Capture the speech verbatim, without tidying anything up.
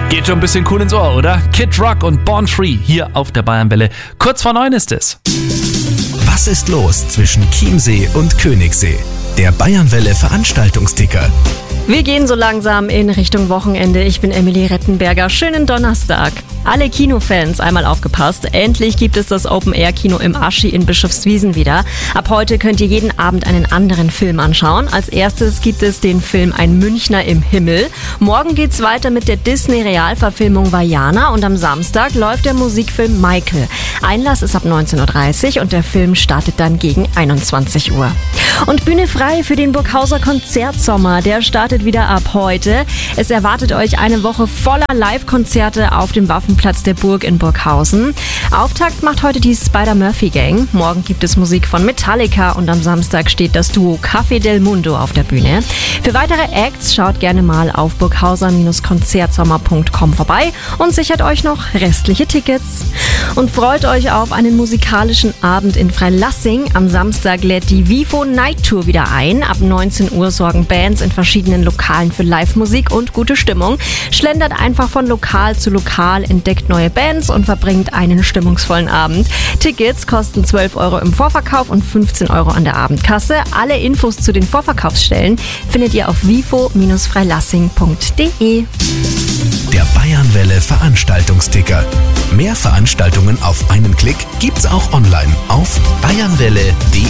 Geht schon ein bisschen cool ins Ohr, oder? Kid Rock und Born Free hier auf der Bayernwelle. Kurz vor neun ist es. Was ist los zwischen Chiemsee und Königssee? Der Bayernwelle Veranstaltungsticker. Wir gehen so langsam in Richtung Wochenende. Ich bin Emily Rettenberger. Schönen Donnerstag. Alle Kinofans, einmal aufgepasst. Endlich gibt es das Open-Air-Kino im Aschi in Bischofswiesen wieder. Ab heute könnt ihr jeden Abend einen anderen Film anschauen. Als erstes gibt es den Film Ein Münchner im Himmel. Morgen geht's weiter mit der Disney-Realverfilmung Vaiana und am Samstag läuft der Musikfilm Michael. Einlass ist ab neunzehn Uhr dreißig und der Film startet dann gegen einundzwanzig Uhr. Und Bühne frei für den Burghauser Konzertsommer. Der startet wieder ab heute. Es erwartet euch eine Woche voller Live-Konzerte auf dem Waffenplatz der Burg in Burghausen. Auftakt macht heute die Spider-Murphy-Gang. Morgen gibt es Musik von Metallica und am Samstag steht das Duo Café del Mundo auf der Bühne. Für weitere Acts schaut gerne mal auf burghauser Konzertsommer punkt com vorbei und sichert euch noch restliche Tickets. Und freut euch auf einen musikalischen Abend in Freilassing. Am Samstag lädt die Vivo Night Tour wieder ein. Ab neunzehn Uhr sorgen Bands in verschiedenen Lokalen für Live-Musik und gute Stimmung. Schlendert einfach von Lokal zu Lokal, entdeckt neue Bands und verbringt einen stimmungsvollen Abend. Tickets kosten zwölf Euro im Vorverkauf und fünfzehn Euro an der Abendkasse. Alle Infos zu den Vorverkaufsstellen findet ihr auf vivo freilassing punkt de. Der Bayernwelle Veranstaltungsticker. Mehr Veranstaltungen auf einen Klick gibt's auch online auf bayernwelle punkt de.